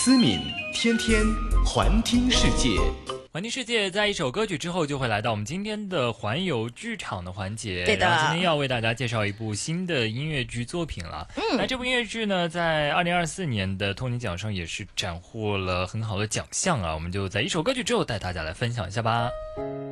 思敏天天环听世界。 环听世界在一首歌曲之后就会来到我们今天的环游剧场的环节。 对的， 然后今天要为大家介绍一部新的音乐剧作品了。那这部音乐剧呢，在2024年的托尼奖上也是斩获了很好的奖项啊。我们就在一首歌曲之后带大家来分享一下吧。